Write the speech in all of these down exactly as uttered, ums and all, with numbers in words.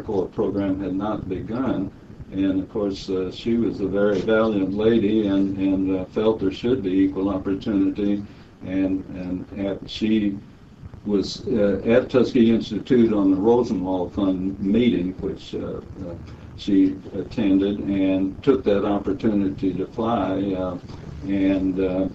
Corps program had not begun. And of course, uh, she was a very valiant lady and, and uh, felt there should be equal opportunity. And, and at, she was uh, at Tuskegee Institute on the Rosenwald Fund meeting, which uh, uh, she attended, and took that opportunity to fly. Uh, and uh,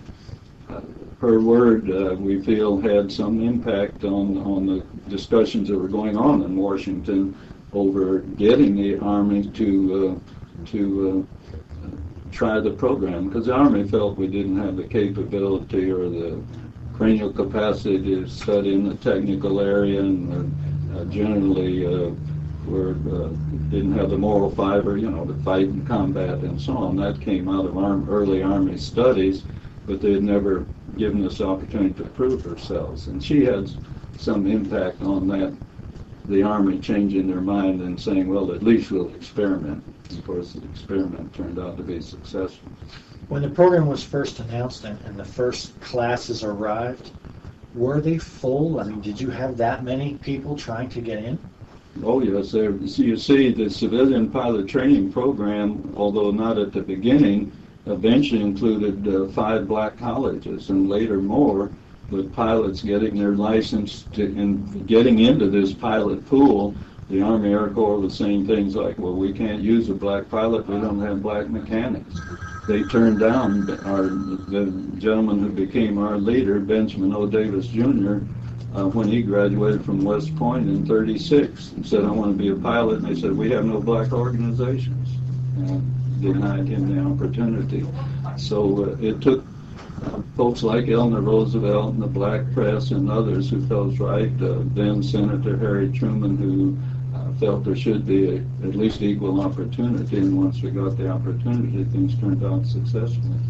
her word, uh, we feel, had some impact on, on the discussions that were going on in Washington over getting the Army to uh, to uh, try the program, because the Army felt we didn't have the capability or the cranial capacity to study in the technical area, and uh, generally uh, were uh, didn't have the moral fiber, you know, to fight in combat and so on. That came out of arm, early Army studies, but they had never given us the opportunity to prove ourselves. And she had some impact on that, the Army changing their mind and saying, well, at least we'll experiment. Of course, the experiment turned out to be successful. When the program was first announced and, and the first classes arrived, were they full? I mean, did you have that many people trying to get in? Oh, yes. There, you see, the civilian pilot training program, although not at the beginning, eventually included uh, five black colleges and later more, with pilots getting their license to, and getting into this pilot pool. The Army Air Corps was saying things like, well, we can't use a black pilot, we don't have black mechanics. They turned down our, the gentleman who became our leader, Benjamin O. Davis Junior, uh, when he graduated from West Point in thirty-six, and said, I want to be a pilot. And they said, we have no black organizations. And denied him the opportunity. So uh, it took uh, folks like Eleanor Roosevelt and the black press and others who felt right, uh, then Senator Harry Truman, who uh, felt there should be a, at least equal opportunity, and once we got the opportunity, things turned out successfully.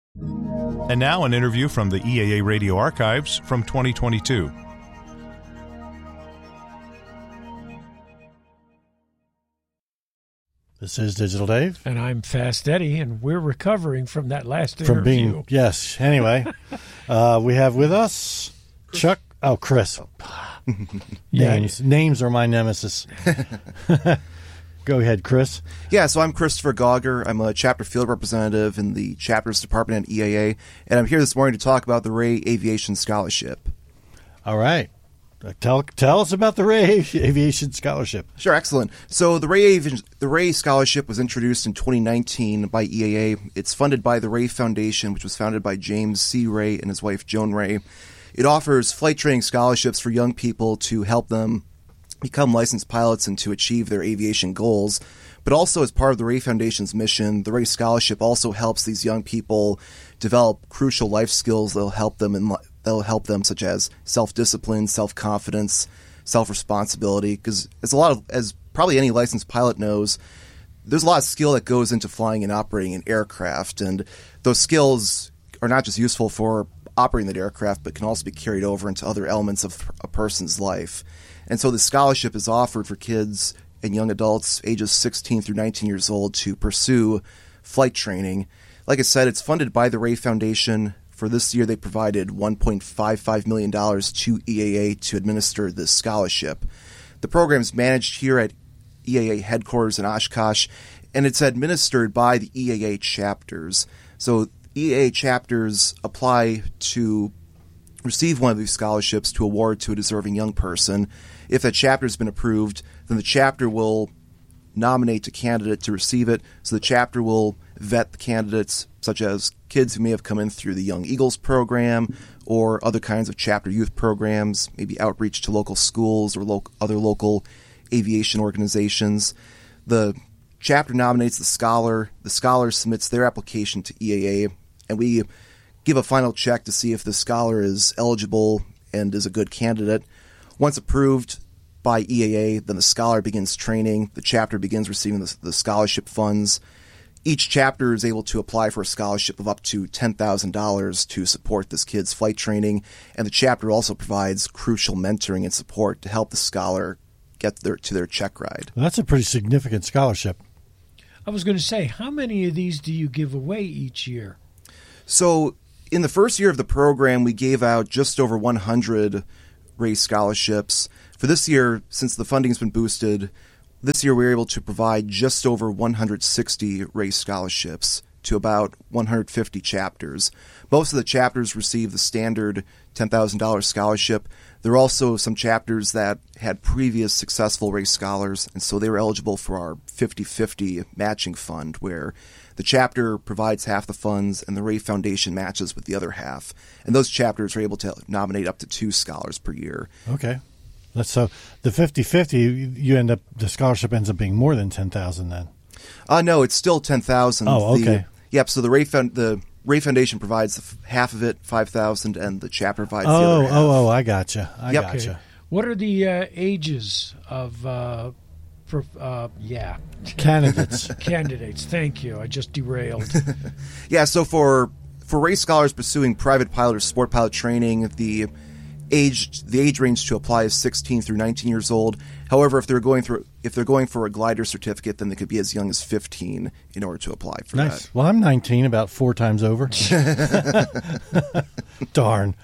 And now an interview from the E A A Radio Archives from twenty twenty-two. This is Digital Dave. And I'm Fast Eddie, and we're recovering from that last interview. From being, yes. Anyway, uh, we have with us Chris. Chuck, oh, Chris. Names. Yeah. Names are my nemesis. Go ahead, Chris. Yeah, so I'm Christopher Gauger. I'm a chapter field representative in the chapters department at E A A, and I'm here this morning to talk about the Ray Aviation Scholarship. All right. Tell tell us about the Ray Aviation Scholarship. Sure, excellent. So the Ray Avi- the Ray Scholarship was introduced in twenty nineteen by E A A. It's funded by the Ray Foundation, which was founded by James C. Ray and his wife Joan Ray. It offers flight training scholarships for young people to help them become licensed pilots and to achieve their aviation goals. But also, as part of the Ray Foundation's mission, the Ray Scholarship also helps these young people develop crucial life skills that'll help them in life. That'll help them, such as self-discipline, self-confidence, self-responsibility. Because as a lot of, as probably any licensed pilot knows, there's a lot of skill that goes into flying and operating an aircraft, and those skills are not just useful for operating that aircraft, but can also be carried over into other elements of a person's life. And so the scholarship is offered for kids and young adults ages sixteen through nineteen years old to pursue flight training. Like I said, it's funded by the Ray Foundation. For this year, they provided one point five five million dollars to E A A to administer this scholarship. The program is managed here at E A A headquarters in Oshkosh, and it's administered by the E A A chapters. So E A A chapters apply to receive one of these scholarships to award to a deserving young person. If that chapter has been approved, then the chapter will nominate a candidate to receive it. So the chapter will vet the candidates, such as kids who may have come in through the Young Eagles program or other kinds of chapter youth programs, maybe outreach to local schools or lo- other local aviation organizations. The chapter nominates the scholar. The scholar submits their application to E A A, and we give a final check to see if the scholar is eligible and is a good candidate. Once approved by E A A, then the scholar begins training. The chapter begins receiving the, the scholarship funds. Each chapter is able to apply for a scholarship of up to ten thousand dollars to support this kid's flight training, and the chapter also provides crucial mentoring and support to help the scholar get their, to their check ride. Well, that's a pretty significant scholarship. I was going to say, how many of these do you give away each year? So in the first year of the program, we gave out just over one hundred Ray scholarships. For this year, since the funding's been boosted, this year we were able to provide just over one hundred sixty race scholarships to about one hundred fifty chapters. Most of the chapters received the standard ten thousand dollars scholarship. There are also some chapters that had previous successful race scholars, and so they were eligible for our fifty-fifty matching fund, where the chapter provides half the funds and the Ray Foundation matches with the other half. And those chapters are able to nominate up to two scholars per year. Okay. That's so the fifty-fifty, you end up, the scholarship ends up being more than ten thousand then. Uh, no, it's still ten thousand. Oh, okay. The, yep, so the Ray, Found, the Ray Foundation provides half of it, five thousand, and the chapter provides oh, the other half. Oh, oh, I gotcha. I Yep. gotcha. Okay. What are the uh, ages of, uh, for, uh, yeah, Candidates. candidates? Thank you. I just derailed. Yeah, so for for race scholars pursuing private pilot or sport pilot training, the age the age range to apply is sixteen through nineteen years old. However, if they're going through if they're going for a glider certificate, then they could be as young as fifteen in order to apply for Nice. that. Well, I'm nineteen, about four times over. Darn.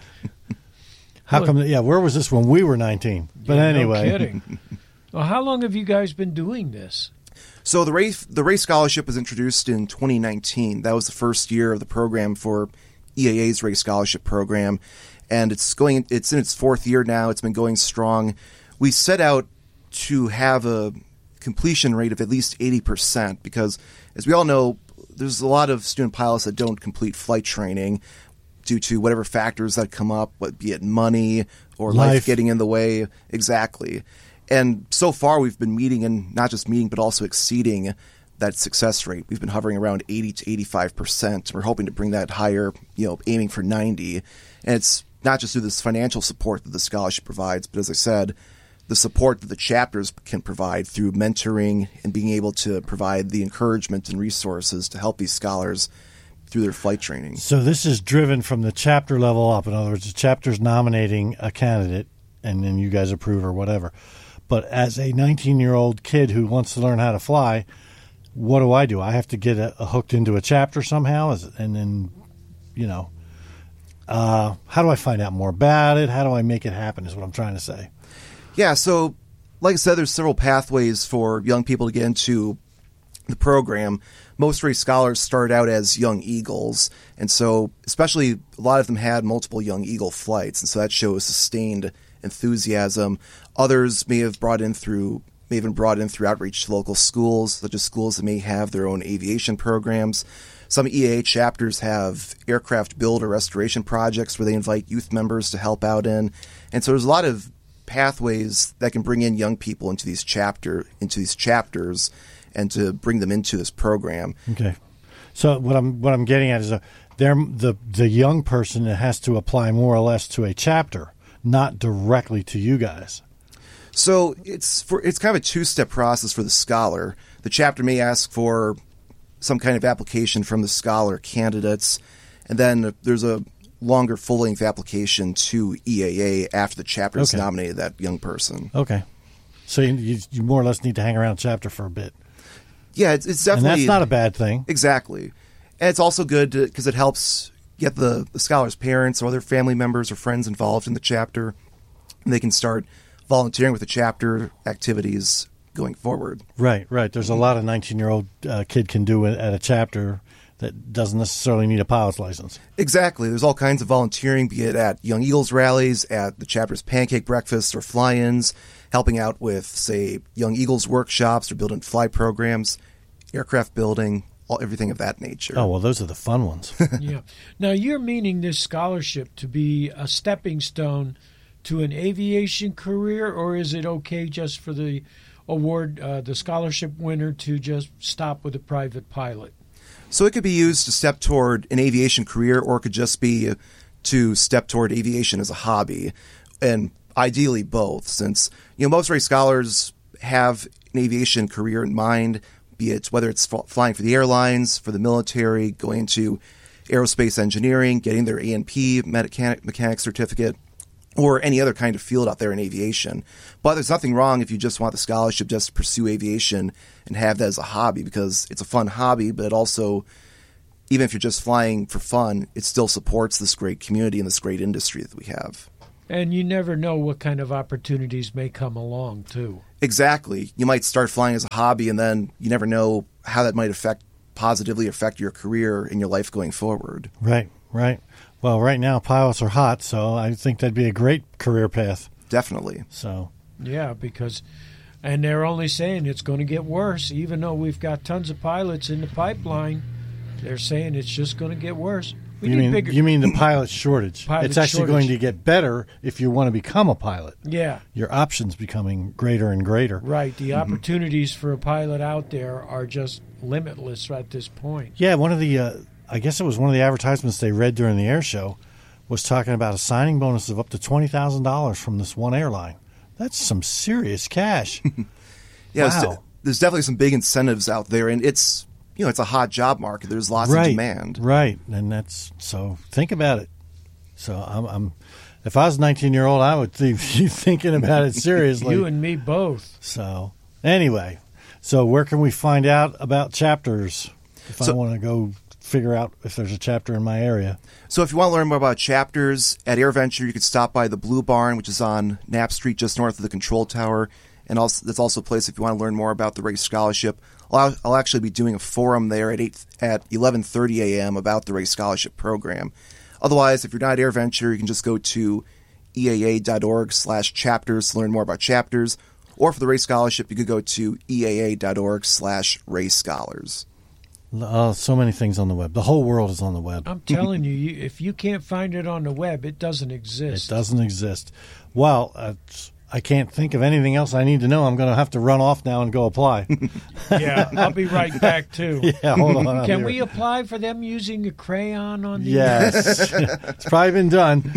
How come? Yeah, where was this when we were nineteen? But Yeah, anyway, no kidding. Well, how long have you guys been doing this? So the race the race scholarship was introduced in twenty nineteen. That was the first year of the program for E A A's race scholarship program, and it's going it's in its fourth year now. It's been going strong. We set out to have a completion rate of at least eighty percent because, as we all know, there's a lot of student pilots that don't complete flight training due to whatever factors that come up, what be it money or life, Life. getting in the way. Exactly. And so far we've been meeting, and not just meeting, but also exceeding that success rate. We've been hovering around eighty to eighty-five percent. We're hoping to bring that higher, you know, aiming for ninety. And it's not just through this financial support that the scholarship provides, but as I said, the support that the chapters can provide through mentoring and being able to provide the encouragement and resources to help these scholars through their flight training. so this is driven from the chapter level up. In other words, the chapter's nominating a candidate, and then you guys approve or whatever. But as a nineteen-year-old kid who wants to learn how to fly, what do I do? I have to get a, a hooked into a chapter somehow, Is- and then, you know, uh, how do I find out more about it? How do I make it happen? Is what I'm trying to say. Yeah, so like I said, there's several pathways for young people to get into the program. Most race scholars start out as young Eagles, and so especially a lot of them had multiple young Eagle flights, and so that shows sustained enthusiasm. Others may have brought in through may have been brought in through outreach to local schools, such as schools that may have their own aviation programs. Some E A A chapters have aircraft build or restoration projects where they invite youth members to help out in, and so there's a lot of pathways that can bring in young people into these chapter into these chapters and to bring them into this program. Okay. So what I'm what I'm getting at is a, they're, the the young person has to apply more or less to a chapter, not directly to you guys. So it's for it's kind of a two-step process for the scholar. The chapter may ask for some kind of application from the scholar candidates, and then there's a longer full-length application to E A A after the chapter has Okay. nominated that young person. Okay. So you, you, you more or less need to hang around chapter for a bit. Yeah, it's, it's And definitely that's not a bad thing. exactly, and it's also good because it helps get the, the scholar's parents or other family members or friends involved in the chapter, and they can start volunteering with the chapter activities going forward. Right, right. There's a lot a nineteen-year-old uh, kid can do at at a chapter that doesn't necessarily need a pilot's license. Exactly. There's all kinds of volunteering, be it at Young Eagles rallies, at the chapter's pancake breakfasts or fly-ins, helping out with, say, Young Eagles workshops or building fly programs, aircraft building, all everything of that nature. Oh, well, those are the fun ones. Yeah. Now, you're meaning this scholarship to be a stepping stone to an aviation career, or is it okay just for the award, uh, the scholarship winner, to just stop with a private pilot? So it could be used to step toward an aviation career, or it could just be to step toward aviation as a hobby, and ideally both, since you know most race scholars have an aviation career in mind, be it whether it's f- flying for the airlines, for the military, going into aerospace engineering, getting their A N P mechanic, mechanic certificate, or any other kind of field out there in aviation. But there's nothing wrong if you just want the scholarship just to pursue aviation and have that as a hobby, because it's a fun hobby, but it also, even if you're just flying for fun, it still supports this great community and this great industry that we have. And you never know what kind of opportunities may come along, too. Exactly. You might start flying as a hobby, and then you never know how that might affect positively affect your career and your life going forward. Right, right. Well, right now pilots are hot, so I think that'd be a great career path. Definitely. So, yeah, because, and they're only saying it's going to get worse, even though we've got tons of pilots in the pipeline. They're saying it's just going to get worse. We you need mean bigger. you mean the pilot shortage? Pilot it's actually shortage. going to get better if you want to become a pilot. Yeah. Your options becoming greater and greater. Right. The Mm-hmm. opportunities for a pilot out there are just limitless at this point. Yeah, one of the, uh, I guess it was one of the advertisements they read during the air show was talking about a signing bonus of up to twenty thousand dollars from this one airline. That's some serious cash. Yeah, wow. there's, de- there's definitely some big incentives out there, and it's you know it's a hot job market. There's lots right, of demand. Right, and that's so. Think about it. So I'm, I'm if I was a nineteen year old, I would be thinking about it seriously. You and me both. So anyway, so where can we find out about chapters if So- I want to go figure out if there's a chapter in my area? So if you want to learn more about chapters at AirVenture, you can stop by the Blue Barn, which is on Knapp Street, just north of the control tower. And also, that's also a place if you want to learn more about the Race Scholarship. I'll, I'll actually be doing a forum there at eight at eleven thirty a.m. about the Race Scholarship program. Otherwise, if you're not at AirVenture, you can just go to E A A dot org slash chapters to learn more about chapters. Or for the Race Scholarship, you could go to E A A dot org slash race scholars. Oh, so many things on the web. The whole world is on the web. I'm telling you, you, if you can't find it on the web, it doesn't exist. It doesn't exist. Well, uh, I can't think of anything else I need to know. I'm going to have to run off now and go apply. Yeah, I'll be right back, too. Yeah, hold on. I'll Can be we right- apply for them using a crayon on the... Yes. It's probably been done.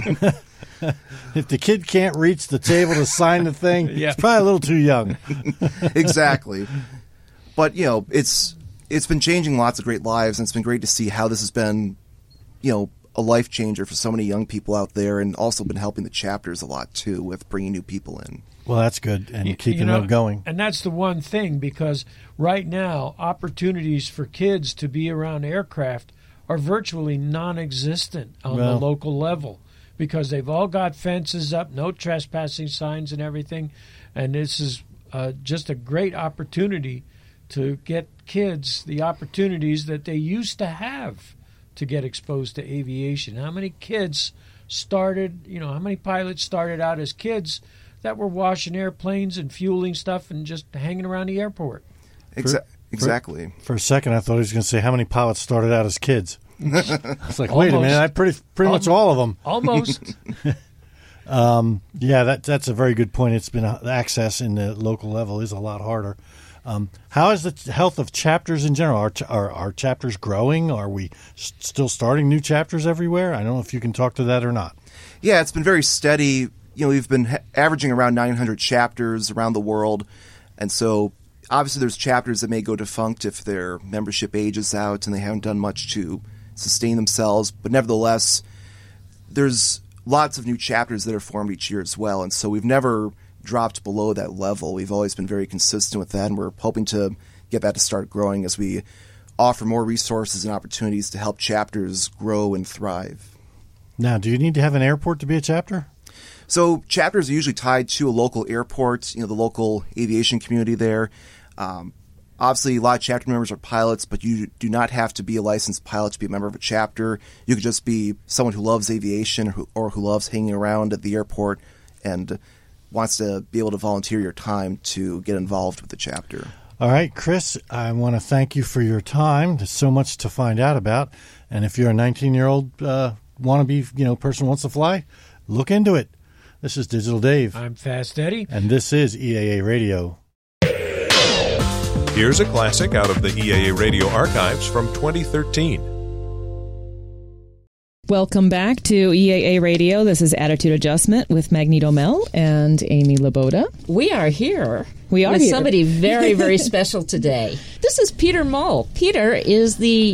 If the kid can't reach the table to sign the thing, Yeah. it's probably a little too young. Exactly. But, you know, it's it's been changing lots of great lives, and it's been great to see how this has been, you know, a life changer for so many young people out there, and also been helping the chapters a lot, too, with bringing new people in. Well, that's good, and You- keeping you know, them going. And that's the one thing, because right now, opportunities for kids to be around aircraft are virtually non-existent on Well- the local level, because they've all got fences up, no trespassing signs and everything, and this is uh, just a great opportunity to get kids the opportunities that they used to have to get exposed to aviation. How many kids started, you know, how many pilots started out as kids that were washing airplanes and fueling stuff and just hanging around the airport? Exa- exactly. For a second, I thought he was going to say how many pilots started out as kids. I was like, wait a Almost. minute, I pretty pretty much Almo- all of them. Almost. Yeah, that that's a very good point. It's been uh, access in the local level is a lot harder. Um, how is the health of chapters in general? Are, ch- are, are chapters growing? Are we s- still starting new chapters everywhere? I don't know if you can talk to that or not. Yeah, it's been very steady. You know, we've been ha- averaging around nine hundred chapters around the world. And so, obviously, there's chapters that may go defunct if their membership ages out and they haven't done much to sustain themselves. But nevertheless, there's lots of new chapters that are formed each year as well. And so we've never dropped below that level. We've always been very consistent with that, and we're hoping to get that to start growing as we offer more resources and opportunities to help chapters grow and thrive. Now, do you need to have an airport to be a chapter? So chapters are usually tied to a local airport, you know, the local aviation community there. Um, obviously, a lot of chapter members are pilots, but you do not have to be a licensed pilot to be a member of a chapter. You could just be someone who loves aviation or who, or who loves hanging around at the airport and wants to be able to volunteer your time to get involved with the chapter. All right, Chris, I want to thank you for your time. There's so much to find out about. And if you're a nineteen-year-old uh, wannabe, you know, person who wants to fly, look into it. This is Digital Dave. I'm Fast Eddie. And this is E A A Radio. Here's a classic out of the E A A Radio archives from twenty thirteen. Welcome back to E A A Radio. This is Attitude Adjustment with Magneto Mel and Amy Laboda. We are here. We are with here. somebody very, very special today. This is Peter Mull. Peter is the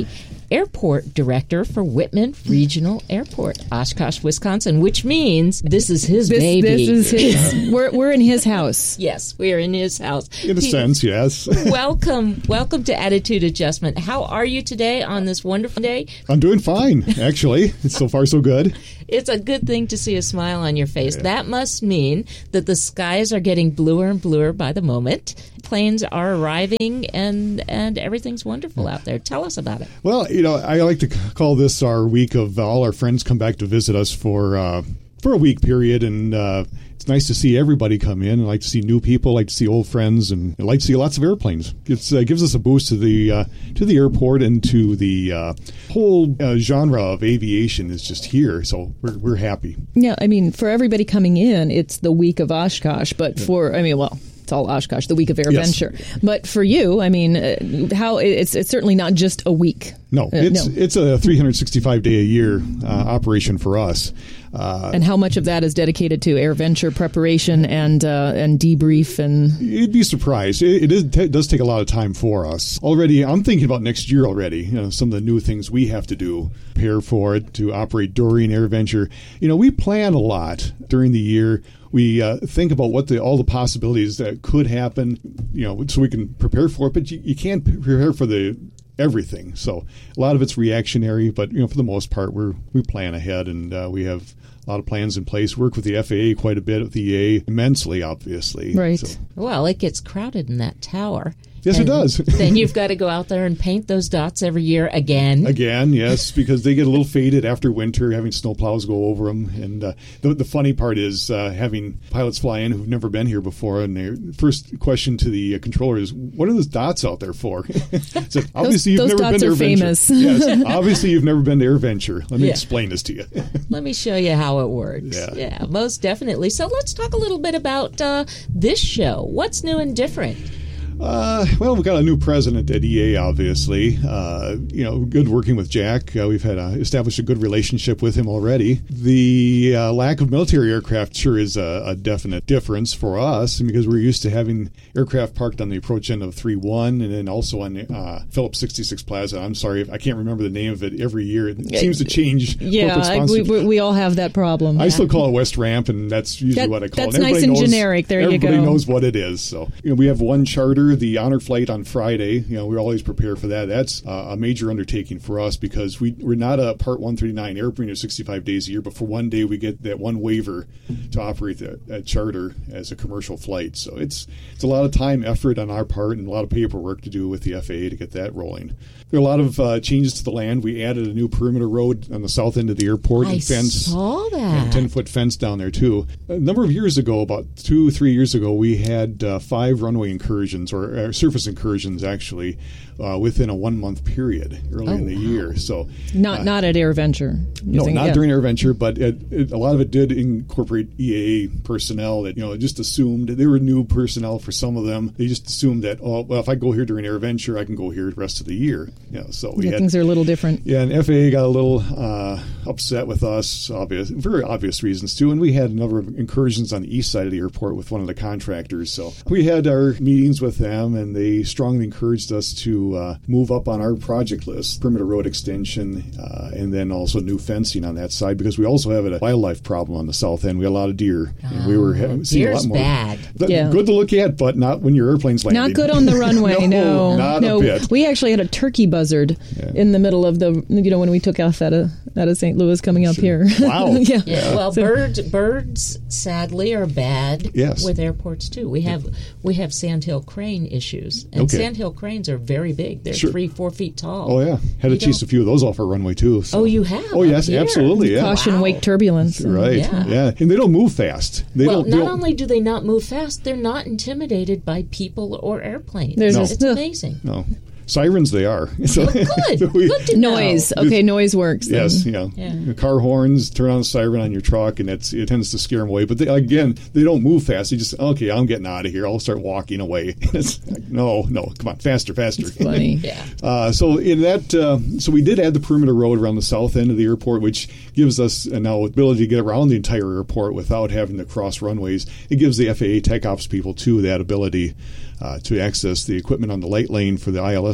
Airport Director for Whitman Regional Airport, Oshkosh, Wisconsin, which means this is his This, baby. this is his. We're we're in his house. Yes, we are in his house. In a He- sense, yes. welcome, welcome to Attitude Adjustment. How are you today on this wonderful day? I'm doing fine, actually. So far, so good. It's a good thing to see a smile on your face. That must mean that the skies are getting bluer and bluer by the moment. Planes are arriving, and and everything's wonderful out there. Tell us about it. Well, you know, I like to c- call this our week of uh, all our friends come back to visit us for uh, for a week period, and uh, it's nice to see everybody come in. I like to see new people, like to see old friends, and I like to see lots of airplanes. It uh, gives us a boost to the uh, to the airport and to the uh, whole uh, genre of aviation is just here. So we're we're happy. Yeah, I mean, for everybody coming in, it's the week of Oshkosh, but for, I mean, well, it's all Oshkosh, the week of AirVenture. Yes. But for you, I mean, uh, how it's it's certainly not just a week. No, Uh, it's no. it's a three hundred sixty-five day a year uh, operation for us. Uh, And how much of that is dedicated to AirVenture preparation and uh, and debrief and You'd be surprised. It, it, is, it does take a lot of time for us. Already, I'm thinking about next year already. You know, some of the new things we have to do, prepare for it, to operate during AirVenture. You know, we plan a lot during the year. We uh, think about what the all the possibilities that could happen. You know, so we can prepare for it. But you, you can't prepare for the everything. So a lot of it's reactionary. But you know, for the most part, we're we plan ahead, and uh, we have a lot of plans in place. Work with the F A A quite a bit, with the E A immensely, obviously. Right. So, Well, it gets crowded in that tower. Yes, it And does. Then you've got to go out there and paint those dots every year again. Again, yes, because they get a little faded after winter, having snowplows go over them. And uh, the, the funny part is uh, having pilots fly in who've never been here before, and their first question to the uh, controller is, "What are those dots out there for?" So, obviously, you've those never dots been are to AirVenture. famous. Yes, obviously, you've never been to AirVenture. Let me Yeah. explain this to you. Let me show you how it works. Yeah. most definitely. So let's talk a little bit about uh, this show. What's new and different? Uh, well, we've got a new president at E A, obviously. Uh, you know, good working with Jack. Uh, we've had a, established a good relationship with him already. The uh, lack of military aircraft sure is a, a definite difference for us, because we're used to having aircraft parked on the approach end of three one and then also on uh, Phillips sixty-six Plaza. I'm sorry, I can't remember the name of it every year. It seems to change. yeah, corporate I, we, sponsorship. we we all have that problem. I still call it West Ramp, and that's usually That- what I call that's it. nice Everybody and knows, generic. There you everybody go. knows what it is. So you know, we have one charter, the honor flight on Friday. You know, we always prepare for that. That's uh, a major undertaking for us, because we we're not a Part one thirty-nine airplane of sixty-five days a year, but for one day we get that one waiver to operate that, that charter as a commercial flight. So it's it's a lot of time, effort on our part, and a lot of paperwork to do with the F A A to get that rolling. There are a lot of uh, changes to the land. We added a new perimeter road on the south end of the airport, I and fence. saw that. And ten-foot fence down there, too. A number of years ago, about two, three years ago, we had uh, five runway incursions, or uh, surface incursions, actually, uh, within a one-month period early Oh, in the wow. year. So not uh, not at AirVenture. no, Using- not yeah. during AirVenture, but it, it, a lot of it did incorporate E A A personnel that, you know, just assumed, they were new personnel for some of them. They just assumed that, oh, well, if I go here during AirVenture, I can go here the rest of the year. You know, so we Yeah, had things are a little different. yeah, and F A A got a little uh, upset with us, obvious, very obvious reasons too. And we had a number of incursions on the east side of the airport with one of the contractors. So we had our meetings with them, and they strongly encouraged us to uh, move up on our project list, perimeter road extension, uh, and then also new fencing on that side, because we also have a wildlife problem on the south end. We had a lot of deer, and we were ha- seeing a lot Deer's more. bad. Th- Yeah. Good to look at, but not when your airplane's landing. Not good on the runway. No, no, not no. a bit. We actually had a turkey buzzard Yeah. in the middle of the, you know, when we took off out of out of Saint Louis coming up here. Wow. yeah. Yeah, well, So- birds birds sadly are bad Yes. with airports too. We have we have sandhill crane issues, and Okay. sandhill cranes are very big. They're Sure. three, four feet tall. Oh, yeah. Had to You chase a don't- few of those off our runway, too. So. Oh, you have? Oh, Up yes, here? absolutely, yeah. Caution, Wow. wake, turbulence. Right. Yeah. Yeah. And they don't move fast. They well, don't. They not don't, only do they not move fast, they're not intimidated by people or airplanes. There's No. a- It's amazing. no. Sirens, they are. So, Good. so we- Good to know. Noise. Okay, noise works. then. Yes, yeah. Yeah. Car horns, turn on the siren on your truck, and it's, it tends to scare them away. But they, again, they don't move fast. They just, okay, I'm getting out of here. I'll start walking away. It's like, no, no, come on, faster, faster. Funny. Yeah. Uh, so in that, uh, so we did add the perimeter road around the south end of the airport, which gives us uh, now ability to get around the entire airport without having to cross runways. It gives the F A A tech ops people too that ability uh, to access the equipment on the light lane for the I L S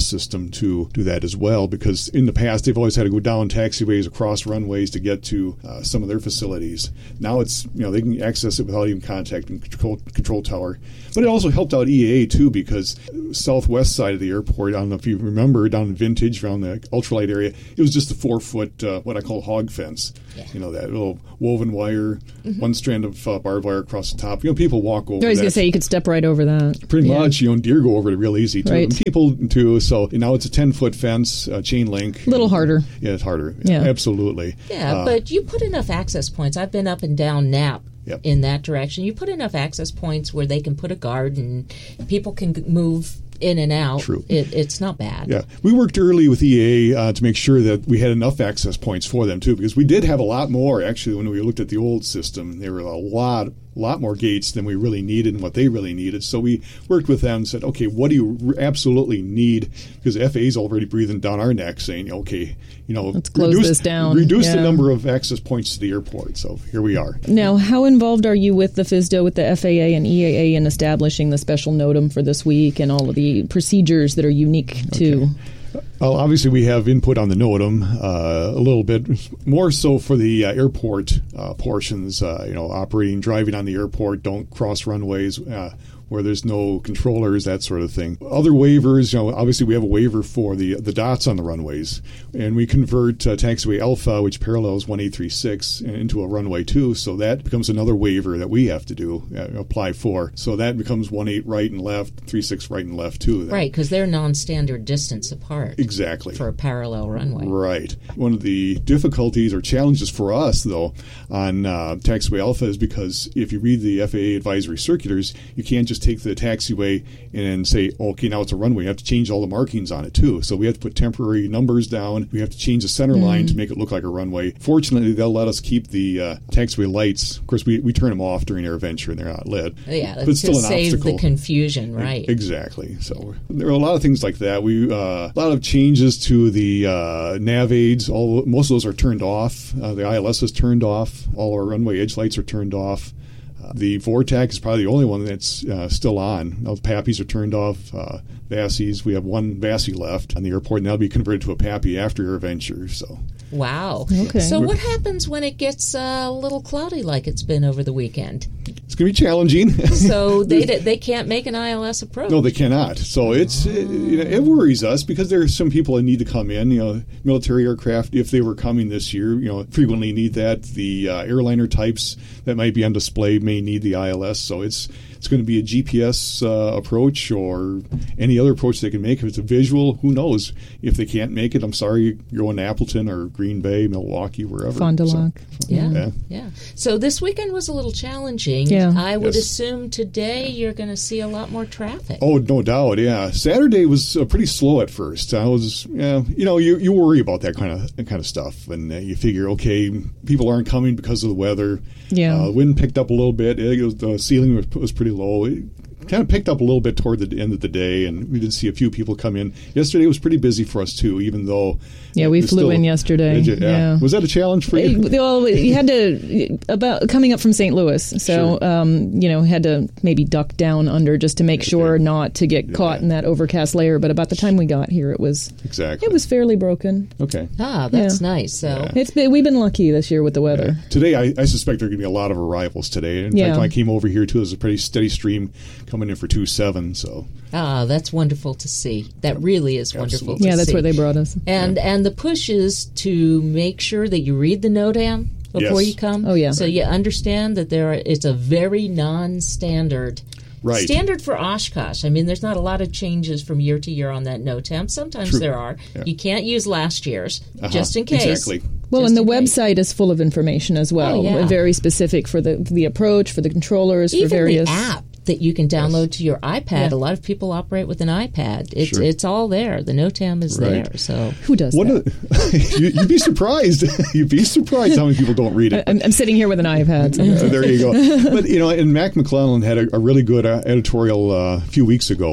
bus system to do that as well, because in the past they've always had to go down taxiways, across runways to get to uh, some of their facilities. Now it's, you know, they can access it without even contacting control, control tower. But it also helped out E A A too, because southwest side of the airport, I don't know if you remember, down in Vintage around the ultralight area, it was just a four foot uh, what I call hog fence. Yeah. You know, that little woven wire, mm-hmm. one strand of uh, barbed wire across the top. You know, people walk over. I was that. going to say you could step right over that. Pretty yeah. much, you know, deer go over it real easy too. Right. And people too. So now it's a ten foot fence, uh, chain link. A little harder. Yeah, it's harder. Yeah, absolutely. Yeah, uh, but you put enough access points. I've been up and down Knapp. Yep. In that direction. You put enough access points where they can put a guard and people can move in and out. True. It, it's not bad. Yeah. We worked early with E A A uh, to make sure that we had enough access points for them, too, because we did have a lot more, actually, when we looked at the old system. There were a lot lot more gates than we really needed and what they really needed. So we worked with them and said, okay, what do you re- absolutely need? Because F A A's already breathing down our neck saying, okay, you know, let's close reduce, this down. Reduce yeah. the number of access points to the airport. So here we are. Now, how involved are you with the F S D O, with the F A A and E A A in establishing the special NOTAM for this week and all of the procedures that are unique to... Okay. Well, obviously, we have input on the NOTAM uh, a little bit more so for the uh, airport uh, portions. Uh, you know, operating, driving on the airport, don't cross runways uh, where there's no controllers, that sort of thing. Other waivers, you know, obviously we have a waiver for the the dots on the runways, and we convert uh, taxiway Alpha, which parallels one eight three six, into a runway two, so that becomes another waiver that we have to do uh, apply for. So that becomes one eight right and left, three six right and left too. Right, because they're non-standard distance apart. Exactly. For a parallel runway. Right. One of the difficulties or challenges for us, though, on uh, taxiway Alpha is because if you read the F A A advisory circulars, you can't just take the taxiway and say, okay, now it's a runway. You have to change all the markings on it, too. So we have to put temporary numbers down. We have to change the center mm. line to make it look like a runway. Fortunately, they'll let us keep the uh, taxiway lights. Of course, we, we turn them off during AirVenture, and they're not lit. Yeah, but it's still to an save obstacle. the confusion, right. Exactly. So there are a lot of things like that. We uh, a lot of changes to the uh, nav aids. All most of those are turned off. Uh, the I L S is turned off. All our runway edge lights are turned off. Uh, the Vortac is probably the only one that's uh, still on. Now the P A P Is are turned off. Uh, V A S Is, we have one V A S I left on the airport, and that'll be converted to a P A P I after AirVenture. So. Wow. Okay. So what happens when it gets uh, a little cloudy like it's been over the weekend? It's going to be challenging. So they they can't make an I L S approach. No, they cannot. So it's oh. it, you know, it worries us because there are some people that need to come in. You know, military aircraft, if they were coming this year, you know, frequently need that. The uh, airliner types that might be on display may need the I L S. So it's it's going to be a G P S uh, approach or any other approach they can make. If it's a visual, who knows? If they can't make it, I'm sorry, you're going to Appleton or Green Bay, Milwaukee, wherever. Fond du Lac. So, yeah, yeah, yeah. So this weekend was a little challenging. Yeah. I would yes. assume today you're going to see a lot more traffic. Oh, no doubt, yeah. Saturday was uh, pretty slow at first. I was, yeah, you know, you, you worry about that kind of that kind of stuff, and uh, you figure, okay, people aren't coming because of the weather. Yeah. Uh, the wind picked up a little bit. It was, the ceiling was, was pretty low. It kind of picked up a little bit toward the end of the day, and we did see a few people come in. Yesterday was pretty busy for us, too, even though... Yeah, we flew still, in yesterday. You, yeah. yeah. Was that a challenge for you? Well, you had to, about coming up from Saint Louis, so, sure. um, you know, had to maybe duck down under just to make sure okay. not to get yeah. caught in that overcast layer. But about the time we got here, it was exactly it was fairly broken. Okay. Ah, that's yeah. nice. So yeah. It's been, we've been lucky this year with the weather. Yeah. Today, I, I suspect there are going to be a lot of arrivals today. In yeah. fact, when I came over here, too, there's a pretty steady stream coming in for two seven, so... Ah, that's wonderful to see. That really is wonderful Absolutely. to see. Yeah, that's where they brought us. And yeah. and the push is to make sure that you read the NOTAM before yes. you come. Oh, yeah. So you understand that there are, it's a very non-standard right. standard for Oshkosh. I mean, there's not a lot of changes from year to year on that NOTAM. Sometimes True. there are. Yeah. You can't use last year's, Uh-huh. just in case. Exactly. Well, Just and the in case. website is full of information as well. Oh, yeah. Very specific for the the approach, for the controllers, Even for various... the app that you can download Yes. to your iPad. Yeah. A lot of people operate with an iPad. It's Sure. it's all there. The NOTAM is Right. there. So Who does What that? a, you, you'd be surprised. You'd be surprised how many people don't read it. I'm, I'm sitting here with an iPad. So. Uh, there you go. But, you know, and Mac McClellan had a, a really good uh, editorial uh, a few weeks ago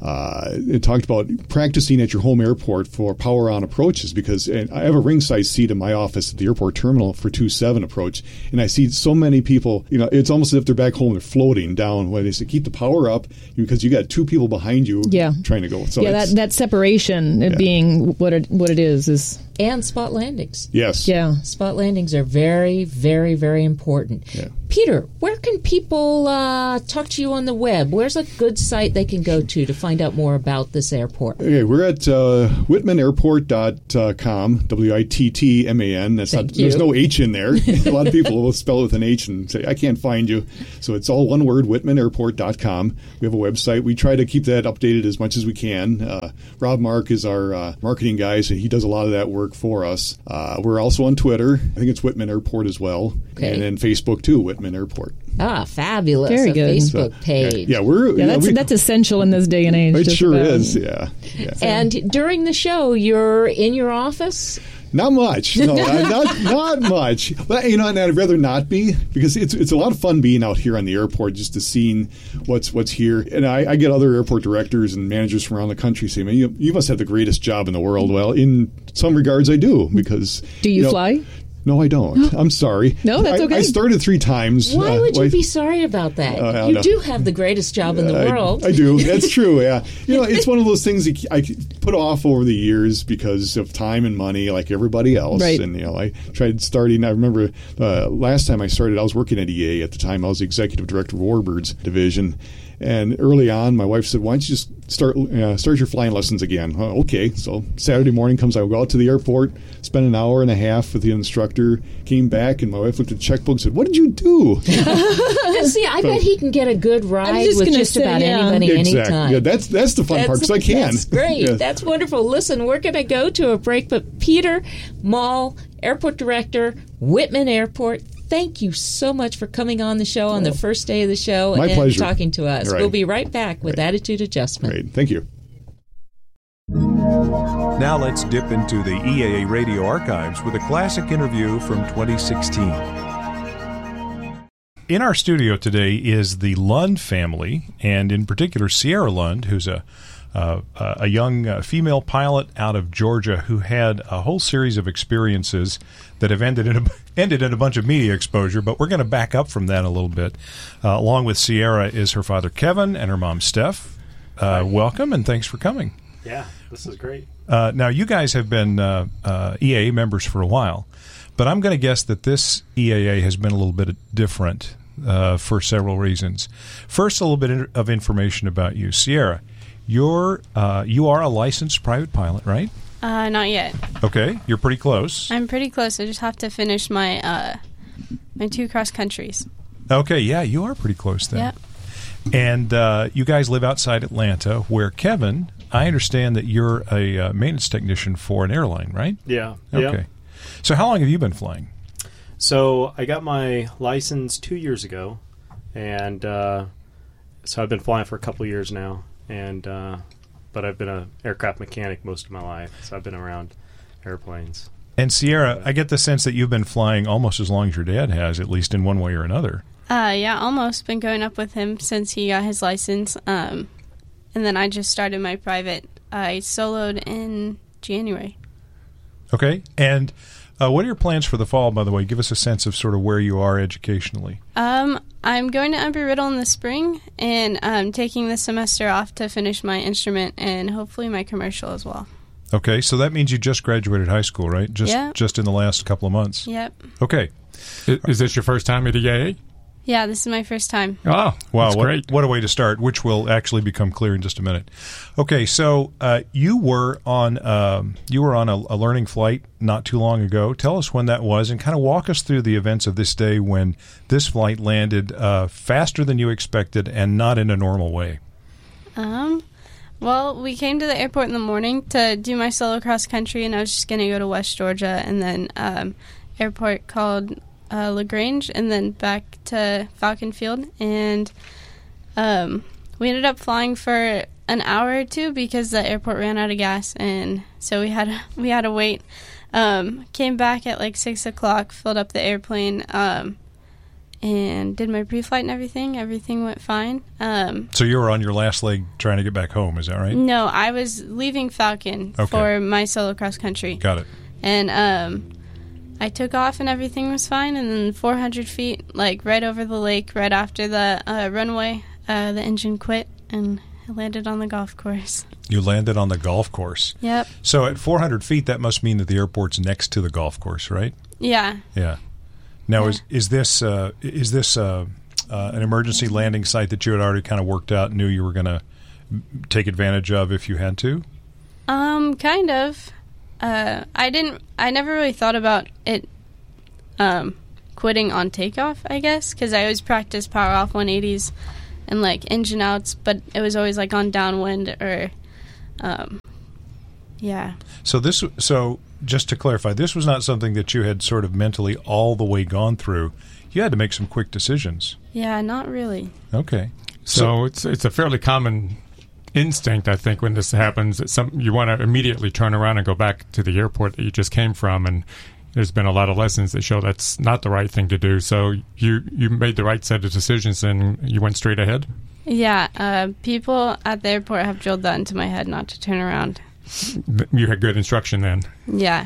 Uh, it talked about practicing at your home airport for power-on approaches because and I have a ring-size seat in my office at the airport terminal for two seven approach, and I see so many people, you know, it's almost as if they're back home, they're floating down when they say, keep the power up because you got two people behind you yeah. trying to go. So yeah, that, that separation yeah. being what it, what it is is... And spot landings. Yes. Yeah. Spot landings are very, very, very important. Yeah. Peter, where can people uh, talk to you on the web? Where's a good site they can go to to find out more about this airport? Okay, we're at uh, whitman airport dot com, W I T T M A N. That's Thank not, you. There's no H in there. A lot of people will spell it with an H and say, I can't find you. So it's all one word, whitman airport dot com. We have a website. We try to keep that updated as much as we can. Uh, Rob Mark is our uh, marketing guy, so he does a lot of that work for us. Uh, we're also on Twitter. I think it's Whitman Airport as well. Okay. And then Facebook, too, Whitman Airport. Ah, fabulous. Very a good. Facebook So, page. Yeah, yeah we're... Yeah, you know, that's, we, that's essential in this day and age. it just sure about. is, yeah. yeah. And during the show, you're in your office? Not much. No, I- not not much. But you know, and I'd rather not be because it's it's a lot of fun being out here on the airport, just to seeing what's what's here. And I, I get other airport directors and managers from around the country say, "Man, you you must have the greatest job in the world." Well, in some regards, I do because. Do you, you know, fly? No, I don't. I'm sorry. No, that's I, okay. I started three times. Why Uh, would you why- be sorry about that? Uh, I don't you know. do have the greatest job in the I- world. I, do. That's true. Yeah. You know, it's one of those things that I put off over the years because of time and money, like everybody else. Right. And you know, I tried starting. I remember uh, last time I started, I was working at E A at the time. I was the executive director of Warbirds division. And early on, my wife said, "Why don't you just start uh, start your flying lessons again?" Oh, okay. So Saturday morning comes, I go out to the airport, spend an hour and a half with the instructor, came back, and my wife looked at the checkbook and said, "What did you do?" And see, I bet he can get a good ride just with gonna just say, about yeah. anybody exactly. anytime. Yeah, that's that's the fun part because I can. That's great. Yeah. That's wonderful. Listen, we're going to go to a break, but Peter Mall, Airport Director, Whitman Airport, thank you so much for coming on the show on the first day of the show My and pleasure. talking to us. Right. We'll be right back with Right. Attitude Adjustment. Great. Thank you. Now let's dip into the E A A radio archives with a classic interview from twenty sixteen. In our studio today is the Lund family, and in particular Sierra Lund, who's a uh, a young uh, female pilot out of Georgia who had a whole series of experiences that have ended in a, ended in a bunch of media exposure. But we're going to back up from that a little bit. Uh, along with Sierra is her father Kevin and her mom Steph. Uh, welcome and thanks for coming. Yeah, this is great. Uh, now, you guys have been uh, uh, E A A members for a while, but I'm going to guess that this E A A has been a little bit different uh, for several reasons. First, a little bit of information about you. Sierra, you're, uh, you are a licensed private pilot, right? Uh, not yet. Okay, you're pretty close. I'm pretty close. I just have to finish my uh, my two cross countries. Okay, yeah, you are pretty close then. Yep. And uh, you guys live outside Atlanta, where Kevin, I understand that you're a uh, maintenance technician for an airline, right? Yeah. Okay. Yeah. So how long have you been flying? So I got my license two years ago, and uh, so I've been flying for a couple years now. And uh, but I've been an aircraft mechanic most of my life, so I've been around airplanes. And Sierra, I get the sense that you've been flying almost as long as your dad has, at least in one way or another. Uh, yeah, almost been going up with him since he got his license. Um, and then I just started my private. I soloed in January. Okay. And uh, what are your plans for the fall, by the way? Give us a sense of sort of where you are educationally. Um, I'm going to Embry-Riddle in the spring, and I'm taking the semester off to finish my instrument and hopefully my commercial as well. Okay. So that means you just graduated high school, right? Just, Yeah. just in the last couple of months. Yep. Okay. Is, is this your first time at E A A? Yeah, this is my first time. Oh, wow, that's what, great. what a way to start, which will actually become clear in just a minute. Okay, so uh, you were on um, you were on a, a learning flight not too long ago. Tell us when that was, and kind of walk us through the events of this day when this flight landed uh, faster than you expected and not in a normal way. Um, well, we came to the airport in the morning to do my solo cross country, and I was just going to go to West Georgia, and then um, airport called Uh, LaGrange, and then back to Falcon Field, and um, we ended up flying for an hour or two because the airport ran out of gas, and so we had we had to wait. Um, came back at like six o'clock, filled up the airplane, um, and did my pre-flight and everything. Everything went fine. Um, So you were on your last leg trying to get back home, is that right? no, I was leaving Falcon Okay. for my solo cross country. Got it. And um, I took off and everything was fine. And then four hundred feet, like right over the lake, right after the uh, runway, uh, the engine quit and I landed on the golf course. You landed on the golf course. Yep. So at four hundred feet, that must mean that the airport's next to the golf course, right? Yeah. Yeah. Now, Yeah. is is this uh, is this uh, uh, an emergency landing site that you had already kind of worked out, and knew you were going to take advantage of if you had to? Um, kind of. Uh, I didn't. I never really thought about it. Um, quitting on takeoff, I guess, because I always practiced power off one eighties and like engine outs, but it was always like on downwind or, um, yeah. So this, so just to clarify, this was not something that you had sort of mentally all the way gone through. You had to make some quick decisions. Yeah, not really. Okay. So it's it's a fairly common instinct, I think, when this happens. That some you want to immediately turn around and go back to the airport that you just came from, and there's been a lot of lessons that show that's not the right thing to do. So you you made the right set of decisions and you went straight ahead. Yeah, uh, people at the airport have drilled that into my head not to turn around. You had good instruction then. Yeah.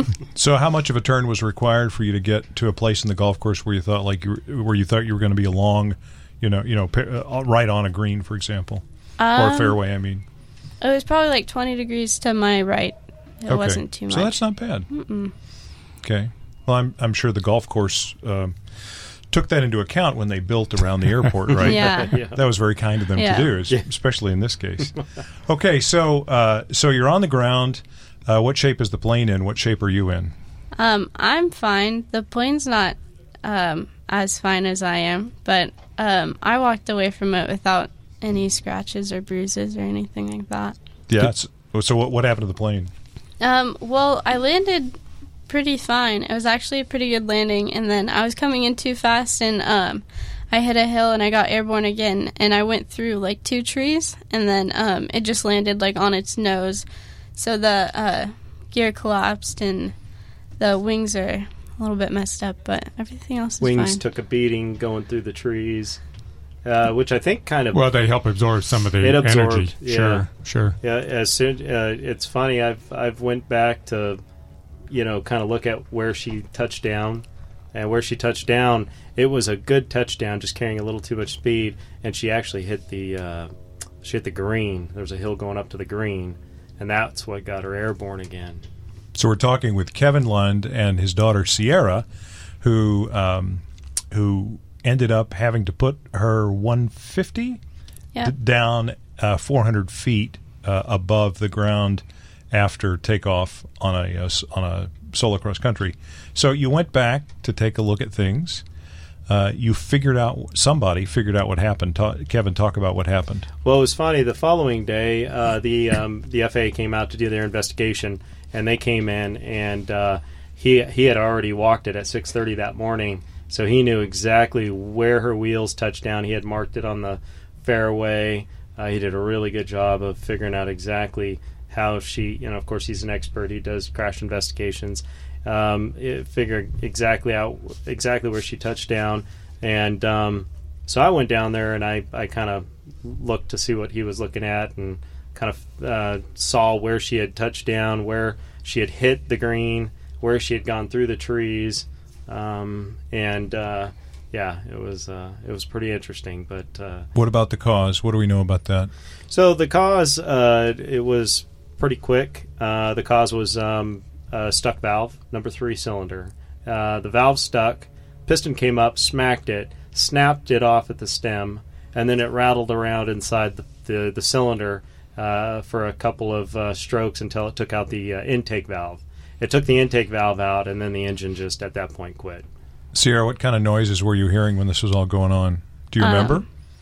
So how much of a turn was required for you to get to a place in the golf course where you thought like you were, where you thought you were going to be along, you know, you know, pa- uh, right on a green, for example, Um, or a fairway? I mean, It was probably like twenty degrees to my right. It okay. wasn't too much. So that's not bad. Mm-mm. Okay. Well, I'm I'm sure the golf course um, took that into account when they built around the airport, right? Yeah. Yeah. That was very kind of them Yeah. to do, es- especially in this case. Okay, so uh, so you're on the ground. Uh, what shape is the plane in? What shape are you in? Um, I'm fine. The plane's not um, as fine as I am, but um, I walked away from it without any scratches or bruises or anything like that. Yeah. it's- So what what happened to the plane? Um, well, I landed pretty fine. It was actually a pretty good landing, and then I was coming in too fast, and um, I hit a hill, and I got airborne again, and I went through like two trees, and then um, it just landed like on its nose. So the uh, gear collapsed, and the wings are a little bit messed up, but everything else is Wings fine. took a beating going through the trees, uh, which I think kind of Well, they help absorb some of the It absorbed, energy. yeah. Sure, sure. Yeah, as soon uh, it's funny. I've I've went back to, you know, kind of look at where she touched down, and where she touched down, it was a good touchdown, just carrying a little too much speed, and she actually hit the uh, she hit the green. There was a hill going up to the green, and that's what got her airborne again. So we're talking with Kevin Lund and his daughter Sierra, who um, who ended up having to put her one fifty Yeah. d- down uh, four hundred feet uh, above the ground after takeoff on a uh, s- on a solo cross country. So you went back to take a look at things. Uh, you figured out somebody figured out what happened. Ta- Kevin, talk about what happened. Well, it was funny. The following day, uh, the um, the F A A came out to do their investigation, and they came in, and uh, he he had already walked it at six thirty that morning, so he knew exactly where her wheels touched down. He had marked it on the fairway. Uh, he did a really good job of figuring out exactly how she. You know, of course, he's an expert. He does crash investigations. Um, it figured exactly out exactly where she touched down, and um, so I went down there and I, I kind of looked to see what he was looking at, and kind of uh, saw where she had touched down, where she had hit the green, where she had gone through the trees, um, and uh, yeah, it was uh, it was pretty interesting. But uh, What about the cause? What do we know about that? so the cause, uh, it was pretty quick. Uh, the cause was um, a stuck valve, number three cylinder. Uh, the valve stuck, piston came up, smacked it, snapped it off at the stem, and then it rattled around inside the, the, the cylinder uh, for a couple of uh, strokes until it took out the uh, intake valve. It took the intake valve out, and then the engine just at that point quit. Sierra, what kind of noises were you hearing when this was all going on? Do you Um, remember?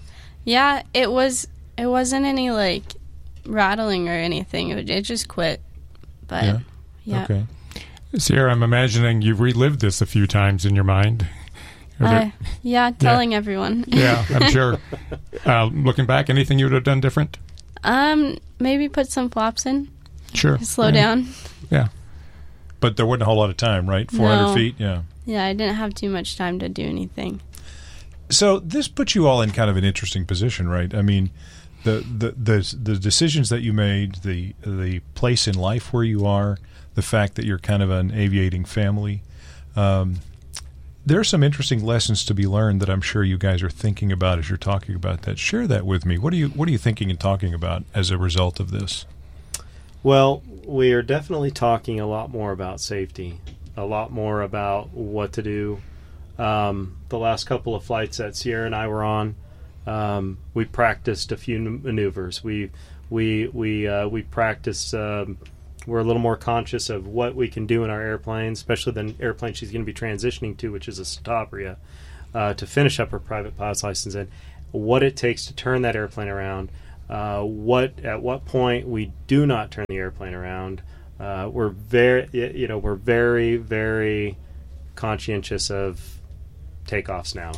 Yeah, it was. It wasn't any like rattling or anything. It, it just quit. But Yeah. yeah, Okay. Sierra, I'm imagining you've relived this a few times in your mind. Are uh, there- yeah, telling everyone. yeah, I'm sure. Uh, looking back, anything you would have done different? Um, maybe put some flaps in. Sure. Slow Yeah. down. Yeah. But there wasn't a whole lot of time, right? four hundred No. feet? Yeah. Yeah, I didn't have too much time to do anything. So this puts you all in kind of an interesting position, right? I mean, the the the, the decisions that you made, the the place in life where you are, the fact that you're kind of an aviating family. Um, there are some interesting lessons to be learned that I'm sure you guys are thinking about as you're talking about that. Share that with me. What are you What are you thinking and talking about as a result of this? Well, we are definitely talking a lot more about safety, a lot more about what to do. Um, the last couple of flights that Sierra and I were on, um, we practiced a few maneuvers. We we we uh, we practiced. Um, we're a little more conscious of what we can do in our airplane, especially the airplane she's going to be transitioning to, which is a Citabria, uh, to finish up her private pilot's license, and what it takes to turn that airplane around. Uh, what at what point we do not turn the airplane around. Uh, we're very, you know, we're very very conscientious of takeoffs now.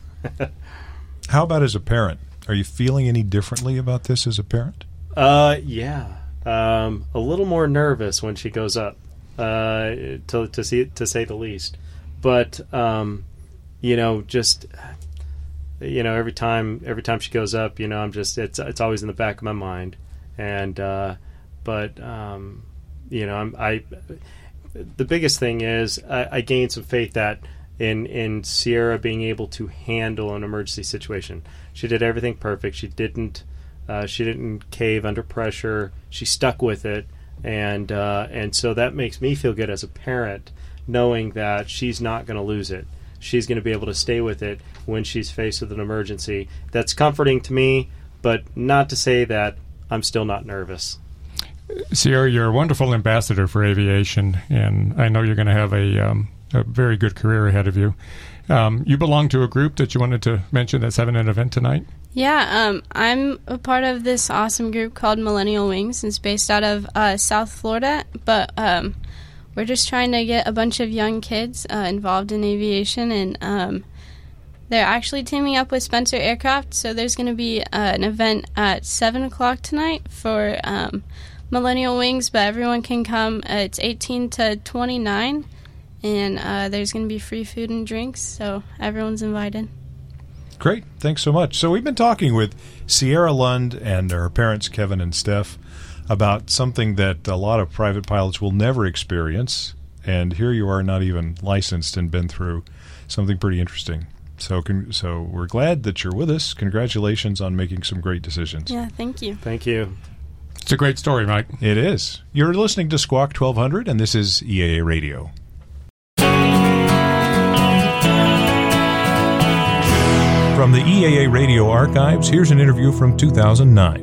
How about as a parent? Are you feeling any differently about this as a parent? Uh, yeah, um, a little more nervous when she goes up, uh, to to see to say the least. But um, you know, just you know, every time every time she goes up, you know, I'm just it's it's always in the back of my mind, and uh, but um, you know, I'm I. The biggest thing is I, I gained some faith that. In, in Sierra being able to handle an emergency situation. She did everything perfect. She didn't uh, she didn't cave under pressure. She stuck with it, and uh, and so that makes me feel good as a parent, knowing that she's not going to lose it. She's going to be able to stay with it when she's faced with an emergency. That's comforting to me, but not to say that I'm still not nervous. Sierra, you're a wonderful ambassador for aviation, and I know you're going to have a um, a very good career ahead of you. Um, you belong to a group that you wanted to mention that's having an event tonight? Yeah, um, I'm a part of this awesome group called Millennial Wings. It's based out of uh, South Florida, but um, we're just trying to get a bunch of young kids uh, involved in aviation, and um, they're actually teaming up with Spencer Aircraft, so there's going to be uh, an event at seven o'clock tonight for um, Millennial Wings, but everyone can come. Uh, it's eighteen to twenty-nine. And uh, there's going to be free food and drinks, so everyone's invited. Great. Thanks so much. So we've been talking with Sierra Lund and her parents, Kevin and Steph, about something that a lot of private pilots will never experience. And here you are, not even licensed, and been through something pretty interesting. So, con- so we're glad that you're with us. Congratulations on making some great decisions. Yeah, thank you. Thank you. It's a great story, Mike. It is. You're listening to Squawk twelve hundred, and this is E A A Radio. From the E A A Radio archives, here's an interview from two thousand nine.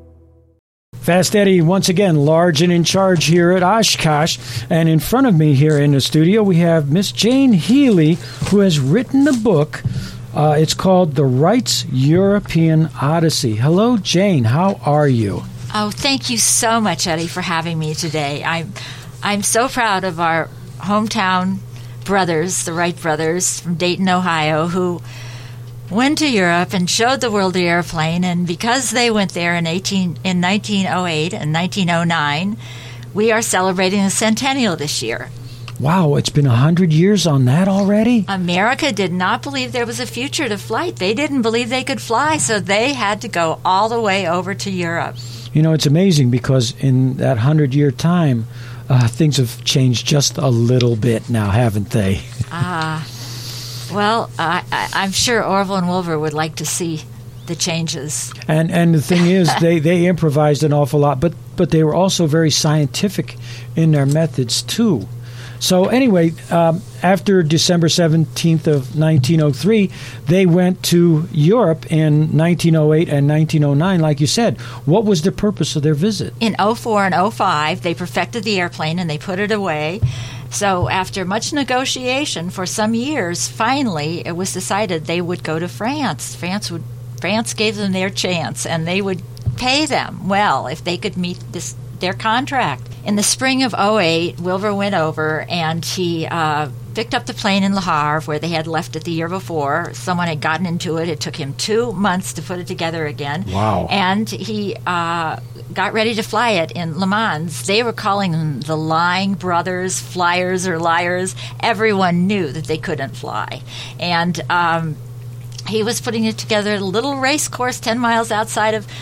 Fast Eddie, once again, large and in charge here at Oshkosh. And in front of me here in the studio, we have Miss Jane Healy, who has written a book. Uh, it's called The Wrights European Odyssey. Hello, Jane. How are you? Oh, thank you so much, Eddie, for having me today. I'm, I'm so proud of our hometown brothers, the Wright brothers from Dayton, Ohio, who went to Europe and showed the world the airplane, and because they went there in eighteen in nineteen oh eight and nineteen oh nine, we are celebrating a centennial this year. Wow, it's been a hundred years on that already? America did not believe there was a future to flight. They didn't believe they could fly, so they had to go all the way over to Europe. You know, it's amazing because in that hundred-year time, uh, things have changed just a little bit now, haven't they? Ah. Uh, Well, uh, I, I'm sure Orville and Wilbur would like to see the changes. And and the thing is, they, they improvised an awful lot, but, but they were also very scientific in their methods, too. So anyway, um, after December seventeenth of nineteen oh three, they went to Europe in nineteen oh eight and nineteen oh nine, like you said. What was the purpose of their visit? In oh four and oh five, they perfected the airplane and they put it away. So after much negotiation for some years, finally it was decided they would go to France. France would France gave them their chance, and they would pay them well if they could meet this their contract. In the spring of oh eight, Wilbur went over and he uh, picked up the plane in Le Havre where they had left it the year before. Someone had gotten into it. It took him two months to put it together again. Wow. And he uh, got ready to fly it in Le Mans. They were calling them the Lying Brothers, flyers or liars. Everyone knew that they couldn't fly. And um, he was putting it together at a little race course ten miles outside of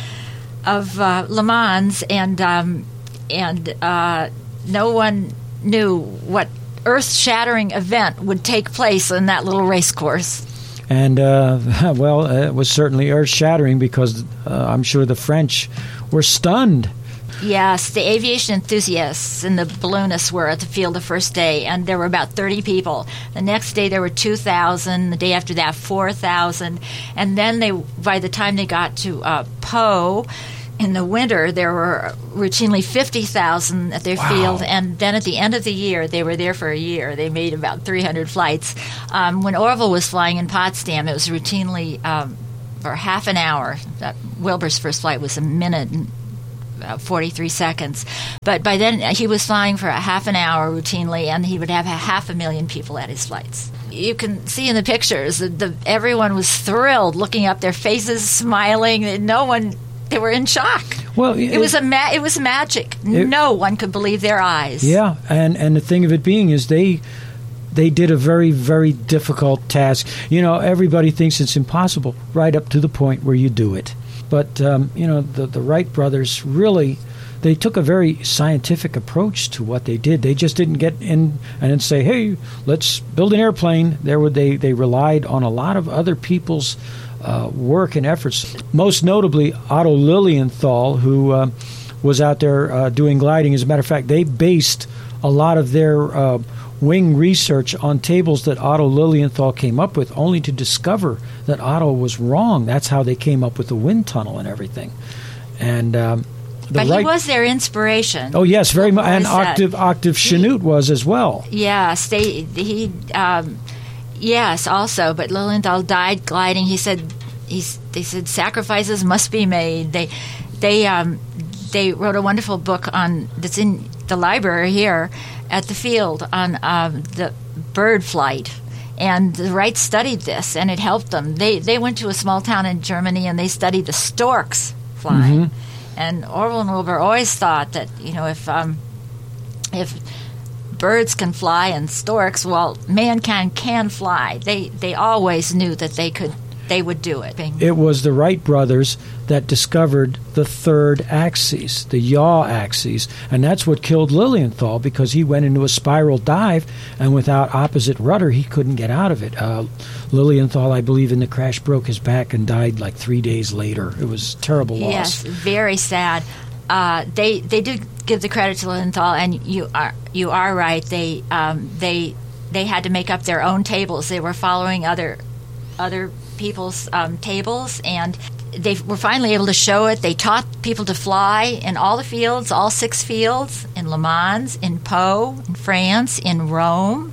of uh, Le Mans, and um, and uh, no one knew what earth-shattering event would take place in that little race course. And, uh, well, it was certainly earth-shattering because uh, I'm sure the French were stunned. Yes, the aviation enthusiasts and the balloonists were at the field the first day, and there were about thirty people. The next day there were two thousand, the day after that four thousand, and then they, by the time they got to uh, Po, in the winter, there were routinely fifty thousand at their Wow. field, and then at the end of the year, they were there for a year. They made about three hundred flights. Um, when Orville was flying in Potsdam, it was routinely um, for half an hour. That Wilbur's first flight was a minute and uh, forty-three seconds. But by then, he was flying for a half an hour routinely, and he would have a half a million people at his flights. You can see in the pictures that the, everyone was thrilled, looking up, their faces smiling. No one... They were in shock. Well, it, it was a ma- it was magic. It, no one could believe their eyes. Yeah, and and the thing of it being is they they did a very very difficult task. You know, everybody thinks it's impossible, right up to the point where you do it. But um, you know, the the Wright brothers really. They took a very scientific approach to what they did. They just didn't get in and then say, "Hey, let's build an airplane." There were they they relied on a lot of other people's uh, work and efforts. Most notably, Otto Lilienthal, who uh, was out there uh, doing gliding. As a matter of fact, they based a lot of their uh, wing research on tables that Otto Lilienthal came up with, only to discover that Otto was wrong. That's how they came up with the wind tunnel and everything. And um, The but right, he was their inspiration. Oh yes, very much. And Was, uh, Octave Octave Chanute was as well. Yes, they he um, yes also, but Lilienthal died gliding. He said he's they said sacrifices must be made. They they um, they wrote a wonderful book on that's in the library here at the field on um, the bird flight. And the Wrights studied this, and it helped them. They they went to a small town in Germany, and they studied the storks flying. Mm-hmm. And Orville and Wilbur always thought that, you know, if um, if birds can fly and storks, well, mankind can fly. They they always knew that they could, they would do it. It was the Wright brothers that discovered the third axis, the yaw axis, and that's what killed Lilienthal, because he went into a spiral dive, and without opposite rudder, he couldn't get out of it. Uh, Lilienthal, I believe, in the crash broke his back and died like three days later. It was a terrible loss. Yes, very sad. Uh, they they do give the credit to Lilienthal, and you are you are right. They um, they they had to make up their own tables. They were following other other people's um, tables, and they were finally able to show it. They taught people to fly in all the fields, all six fields, in Le Mans, in Po, in France, in Rome,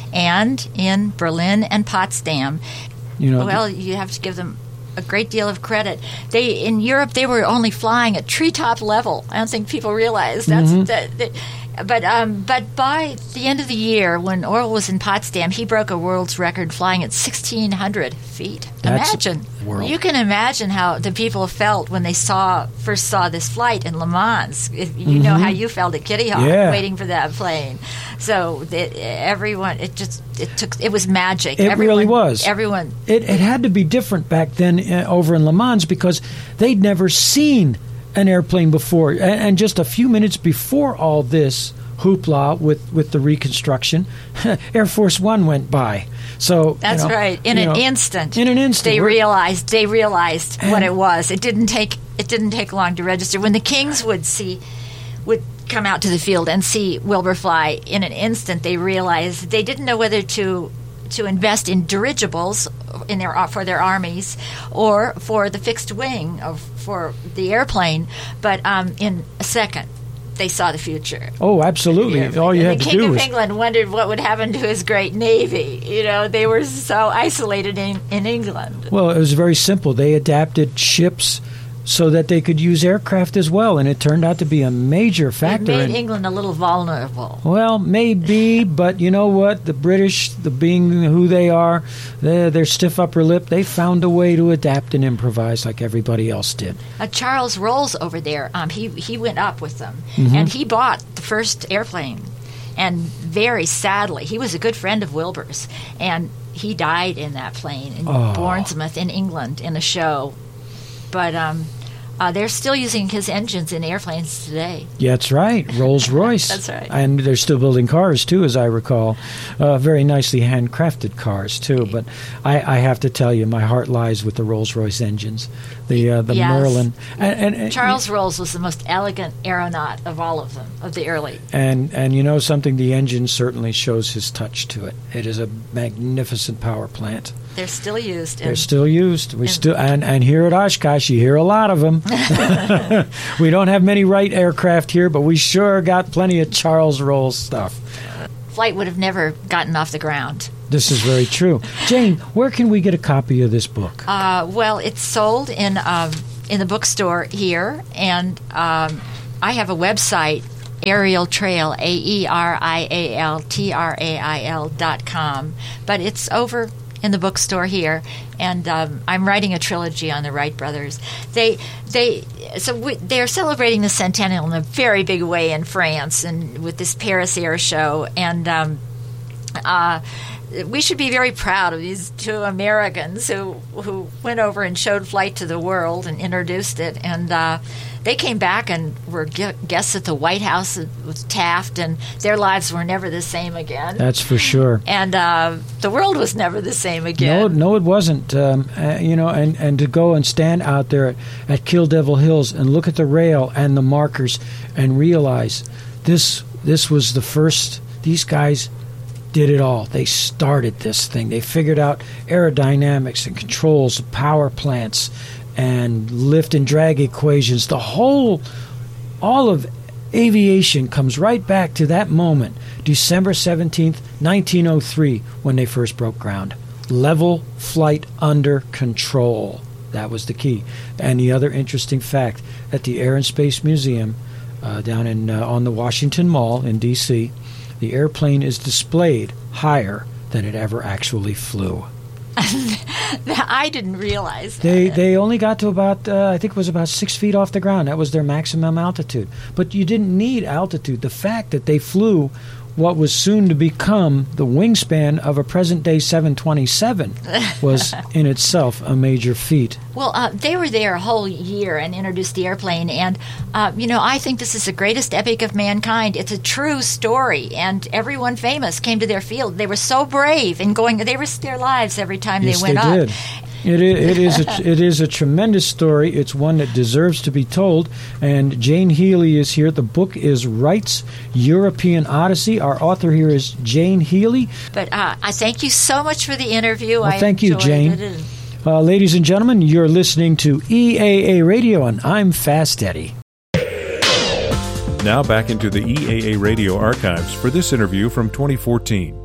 and in Berlin and Potsdam. You know, well, you have to give them a great deal of credit. They in Europe they were only flying at treetop level. I don't think people realize that's. Mm-hmm. That, that, but um, but by the end of the year, when Orville was in Potsdam, he broke a world's record flying at sixteen hundred feet. That's imagine, world. you can imagine how the people felt when they saw first saw this flight in Le Mans. If you Mm-hmm. know how you felt at Kitty Hawk, Yeah. waiting for that plane. So it, everyone, it just it took it was magic. It everyone, really was. Everyone. It, it had to be different back then uh, over in Le Mans, because they'd never seen an airplane before. And, and just a few minutes before all this hoopla with, with the reconstruction, Air Force One went by. So That's you know, right. In you an know, instant. In an instant. They We're- realized they realized what And- it was. It didn't take it didn't take long to register. When the Kings would see would come out to the field and see Wilbur fly, in an instant they realized they didn't know whether to to invest in dirigibles in their for their armies or for the fixed wing of for the airplane, but um, in a second they saw the future. Oh, absolutely. Yeah, All you and had the to King do of was... England wondered what would happen to his great navy. You know, they were so isolated in, in England. Well, it was very simple. They adapted ships so that they could use aircraft as well, and it turned out to be a major It factor. made in, England a little vulnerable. Well, maybe, but you know what? The British, the being who they are, they're, they're stiff upper lip. They found a way to adapt and improvise like everybody else did. Uh, Charles Rolls over there, um, he he went up with them, Mm-hmm. and he bought the first airplane. And very sadly, he was a good friend of Wilbur's, and he died in that plane in Oh. Bournemouth in England in a show. But um, uh, they're still using his engines in airplanes today. Yeah, that's right. Rolls-Royce. That's right. And they're still building cars, too, as I recall. Uh, very nicely handcrafted cars, too. But I, I have to tell you, my heart lies with the Rolls-Royce engines. The uh, the Yes. Merlin. And, and, and, Charles Rolls was the most elegant aeronaut of all of them, of the early. And, and you know something? The engine certainly shows his touch to it. It is a magnificent power plant. They're still used. They're in- still used. We in- still and, and here at Oshkosh, you hear a lot of them. We don't have many Wright aircraft here, but we sure got plenty of Charles Rolls stuff. Flight would have never gotten off the ground. This is very true. Jane, where can we get a copy of this book? Uh, well, it's sold in um, in the bookstore here, and um, I have a website, Aerial Trail, A E R I A L T R A I L dot com. But it's over in the bookstore here, and um, I'm writing a trilogy on the Wright brothers. They they so we, they're celebrating the centennial in a very big way in France, and with this Paris Air Show, and um, uh, we should be very proud of these two Americans who who went over and showed flight to the world and introduced it, and uh, they came back and were gu- guests at the White House with Taft, and their lives were never the same again. That's for sure. And uh, the world was never the same again. No, no, it wasn't. Um, uh, you know, and, and to go and stand out there at, at Kill Devil Hills and look at the rail and the markers and realize this this was the first. These guys did it all. They started this thing. They figured out aerodynamics and controls, power plants, and lift and drag equations. The whole, all of aviation comes right back to that moment, December seventeenth, nineteen oh three, when they first broke ground. Level flight under control. That was the key. And the other interesting fact, at the Air and Space Museum uh, down in uh, on the Washington Mall in D C, the airplane is displayed higher than it ever actually flew. I didn't realize that. They they only got to about, uh, I think it was about six feet off the ground. That was their maximum altitude. But you didn't need altitude. The fact that they flew what was soon to become the wingspan of a present-day seven twenty-seven was in itself a major feat. Well, uh, they were there a whole year and introduced the airplane. And, uh, you know, I think this is the greatest epic of mankind. It's a true story. And everyone famous came to their field. They were so brave in going. They risked their lives every time Yes, they went they up. did. It is, it is a, it is a tremendous story. It's one that deserves to be told. And Jane Healy is here. The book is Wright's European Odyssey. Our author here is Jane Healy. But uh, I thank you so much for the interview. Well, I thank you, enjoyed Jane. it, and- Uh, ladies and gentlemen, you're listening to E A A Radio, and I'm Fast Eddie. Now back into the E A A Radio archives for this interview from twenty fourteen.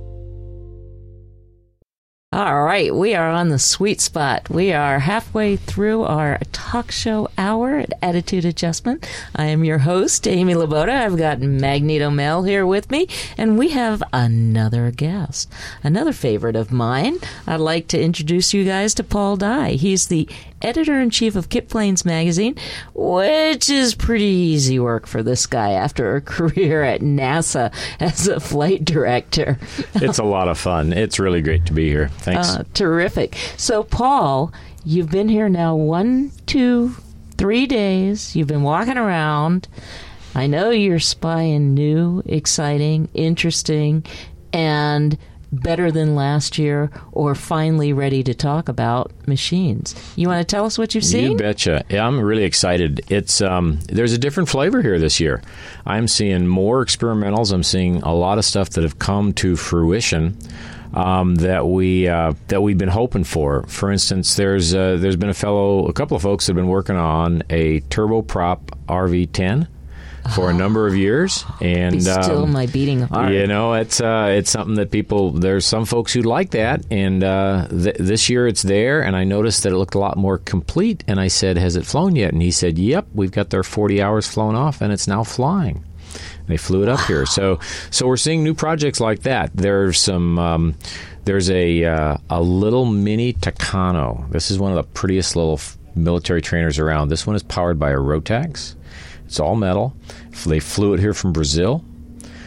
All right, we are on the sweet spot. We are halfway through our talk show hour at Attitude Adjustment. I am your host, Amy Laboda. I've got Magneto Mel here with me, and we have another guest, another favorite of mine. I'd like to introduce you guys to Paul Dye. He's the editor-in-chief of Kit Planes magazine, which is pretty easy work for this guy after a career at NASA as a flight director. It's a lot of fun. It's really great to be here. Thanks. Uh, terrific. So, Paul, you've been here now one, two, three days. You've been walking around. I know you're spying new, exciting, interesting, and better than last year, or finally ready to talk about machines. You want to tell us what you've seen? You betcha. Yeah, I'm really excited. It's um, there's a different flavor here this year. I'm seeing more experimentals. I'm seeing a lot of stuff that have come to fruition um, that we uh, that we've been hoping for. For instance, there's uh, there's been a fellow, a couple of folks that have been working on a turboprop R V ten. For a number of years, and Be still um, my beating heart. You know, it's uh, it's something that people. There's some folks who like that, and uh, th- this year it's there. And I noticed that it looked a lot more complete. And I said, "Has it flown yet?" And he said, "Yep, we've got their forty hours flown off, and it's now flying." They flew it up here, so so we're seeing new projects like that. There's some. Um, there's a uh, a little mini Tucano. This is one of the prettiest little f- military trainers around. This one is powered by a Rotax. It's all metal. They flew it here from Brazil.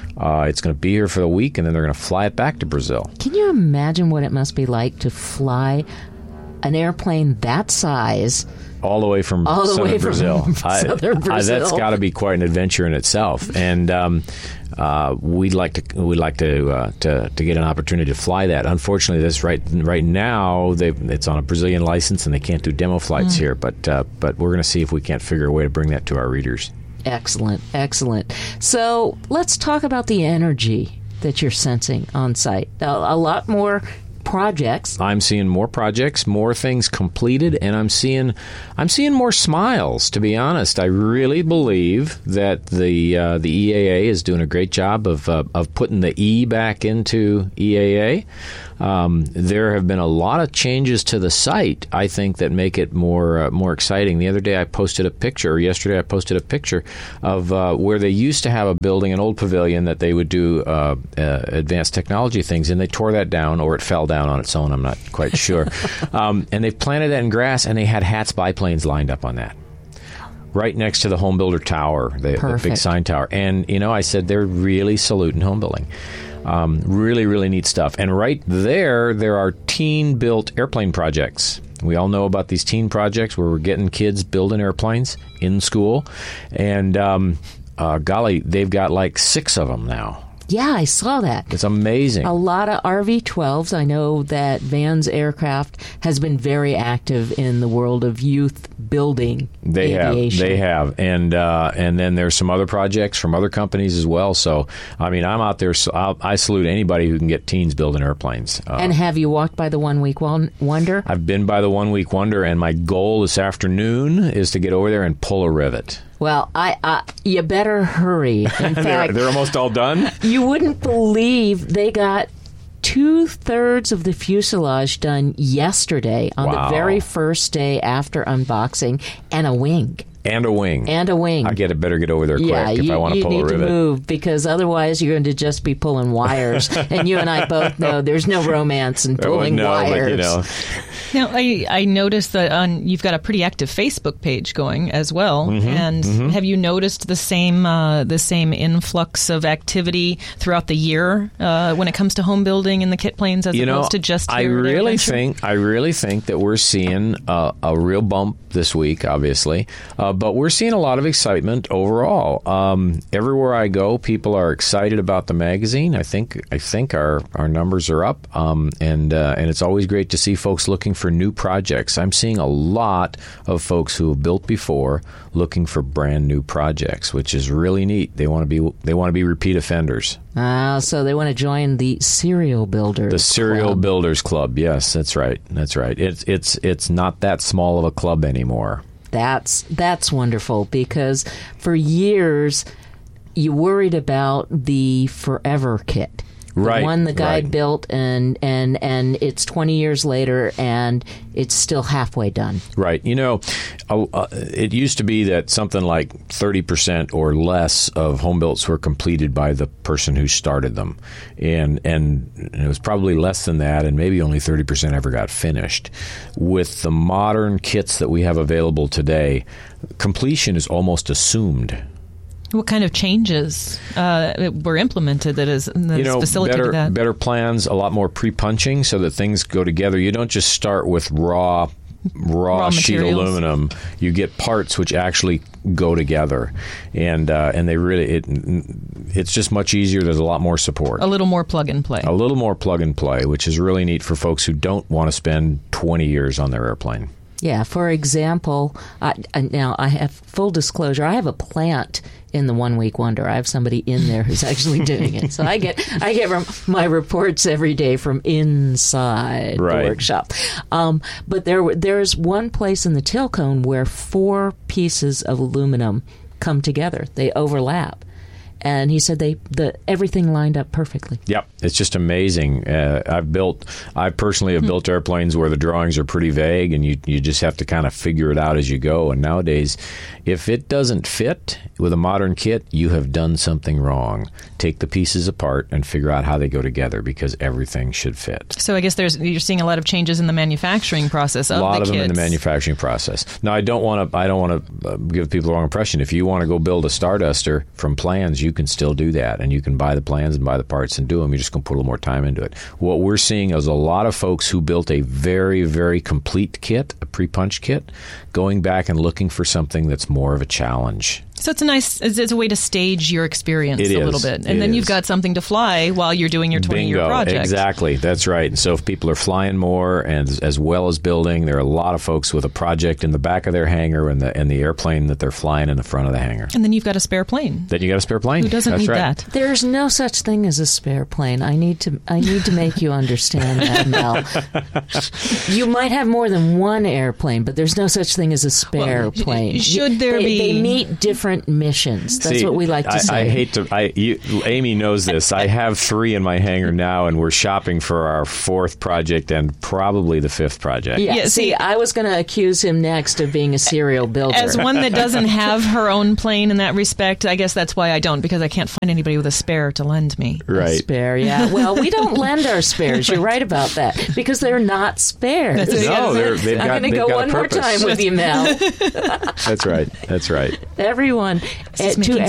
Uh, it's going to be here for the week, and then they're going to fly it back to Brazil. Can you imagine what it must be like to fly an airplane that size all the way from all the southern way from Brazil? southern I, Brazil? I, that's got to be quite an adventure in itself, and um, uh, we'd like to we'd like to, uh, to to get an opportunity to fly that. Unfortunately, this right right now they it's on a Brazilian license, and they can't do demo flights Mm. here. But uh, but we're going to see if we can't figure a way to bring that to our readers. Excellent, excellent. So let's talk about the energy that you're sensing on site. A, a lot more projects. I'm seeing more projects, more things completed, and I'm seeing I'm seeing more smiles. To be honest, I really believe that the uh, the E A A is doing a great job of uh, of putting the E back into E A A. Um, there have been a lot of changes to the site, I think, that make it more uh, more exciting. The other day I posted a picture, or yesterday I posted a picture of uh, where they used to have a building, an old pavilion that they would do uh, uh, advanced technology things, and they tore that down, or it fell down on its own, I'm not quite sure. um, and they've planted that in grass, and they had Hat's biplanes lined up on that, right next to the Home Builder Tower, the, the big sign tower. And, you know, I said they're really saluting home building. Um, really, really neat stuff. And right there, there are teen-built airplane projects. We all know about these teen projects where we're getting kids building airplanes in school. And, um, uh, golly, they've got like six of them now. Yeah, I saw that. It's amazing. A lot of R V twelves. I know that Vans Aircraft has been very active in the world of youth building They aviation. have, they have, and uh, and then there's some other projects from other companies as well. So, I mean, I'm out there. So I'll, I salute anybody who can get teens building airplanes. Uh, And have you walked by the One Week Won- Wonder? I've been by the One Week Wonder, and my goal this afternoon is to get over there and pull a rivet. Well, I, I you better hurry. In they're, fact, they're almost all done. you wouldn't believe they got two-thirds of the fuselage done yesterday on Wow. the very first day after unboxing, and a wing. And a wing. And a wing. I get it. Better get over there quick Yeah, if you, I want to you pull a need to rivet. move, because otherwise you're going to just be pulling wires. And you and I both know there's no romance in Oh, pulling no, wires. but, you know. Now, I, I noticed that on, you've got a pretty active Facebook page going as well. Mhm, and mhm. have you noticed the same uh, the same influx of activity throughout the year uh, when it comes to home building and the kit planes, as You know, opposed to just I here at really AirVenture? think I really think that we're seeing a, a real bump this week, obviously, uh, but we're seeing a lot of excitement overall. Um, everywhere I go, people are excited about the magazine. I think I think our, our numbers are up, um, and uh, and it's always great to see folks looking for new projects. I'm seeing a lot of folks who have built before looking for brand new projects, which is really neat. They want to be they want to be repeat offenders. Ah, so they want to join the Serial Builders The Serial Club. Builders Club. Yes, that's right. That's right. It's it's it's not that small of a club anymore. That's that's wonderful, because for years you worried about the Forever kit. The Right, one the guy right. built, and, and, and it's twenty years later and it's still halfway done. Right. You know, uh, uh, it used to be that something like thirty percent or less of home builds were completed by the person who started them. And, and it was probably less than that, and maybe only thirty percent ever got finished. With the modern kits that we have available today, completion is almost assumed. What kind of changes uh, were implemented that is that you has know, facilitated better, that? better plans, a lot more pre-punching so that things go together. You don't just start with raw raw, Raw sheet materials. aluminum. You get parts which actually go together, and uh, and they really it it's just much easier. There's a lot more support. A little more plug and play. A little more plug and play, which is really neat for folks who don't want to spend twenty years on their airplane. Yeah, for example, I, I, now I have full disclosure. I have a plant in the One Week Wonder. I have somebody in there who's actually doing it. So I get I get my reports every day from inside Right. the workshop. Um, but there there's one place in the tail cone where four pieces of aluminum come together. They overlap. And he said they the everything lined up perfectly. Yep, it's just amazing. Uh, I've built, I personally have built airplanes where the drawings are pretty vague, and you you just have to kind of figure it out as you go. And nowadays, if it doesn't fit with a modern kit, you have done something wrong. Take the pieces apart and figure out how they go together, because everything should fit. So I guess there's you're seeing a lot of changes in the manufacturing process of a lot the of them in the kits. manufacturing process. Now, I don't want to. I don't want to uh, give people the wrong impression. If you want to go build a Starduster from plans, you you can still do that, and you can buy the plans and buy the parts and do them. You're just going to put a little more time into it. What we're seeing is a lot of folks who built a very, very complete kit, a pre-punch kit, going back and looking for something that's more of a challenge. So it's a nice, it's, it's a way to stage your experience It a is. little bit. And It then is. you've got something to fly while you're doing your twenty-year Bingo, project. exactly. That's right. And so if people are flying more, and as well as building, there are a lot of folks with a project in the back of their hangar and the and the airplane that they're flying in the front of the hangar. And then you've got a spare plane. Then you got a spare plane. Who doesn't That's need right. that? There's no such thing as a spare plane. I need to I need to make you understand that, Mel. You might have more than one airplane, but there's no such thing as a spare Well, plane. should there they, be- They meet different missions. That's See, what we like to I, say. I hate to. I you, Amy knows this. I have three in my hangar now, and we're shopping for our fourth project and probably the fifth project. Yeah, Yeah, see, see- I was going to accuse him next of being a serial builder. As one that doesn't have her own plane in that respect, I guess that's why I don't, because I can't find anybody with a spare to lend me. Right. Spare, yeah. Well, we don't lend our spares. You're right about that, because they're not spares. That's- No, they're, they've I'm got, going to they've go got one a more purpose. time with you, Mel. That's right. That's right. Everyone, This is uh, to making